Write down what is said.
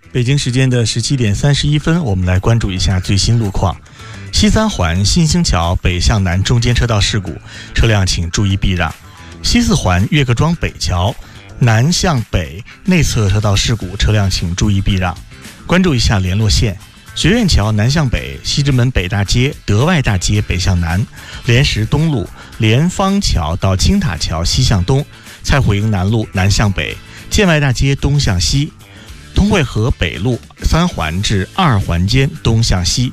北京时间的17点31分，我们来关注一下最新路况。西三环新兴桥北向南中间车道事故，车辆请注意避让。西四环岳各庄北桥南向北内侧车道事故，车辆请注意避让。关注一下联络线：学院桥南向北，西直门北大街、德外大街北向南，莲石东路莲芳桥到青塔桥西向东，蔡虎营南路南向北，建外大街东向西，通惠河北路3环至2环间东向西，